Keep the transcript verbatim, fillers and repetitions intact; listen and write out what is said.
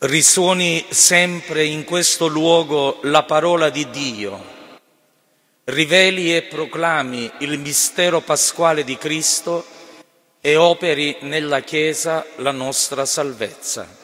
Risuoni sempre in questo luogo la parola di Dio. Riveli e proclami il mistero pasquale di Cristo e operi nella Chiesa la nostra salvezza.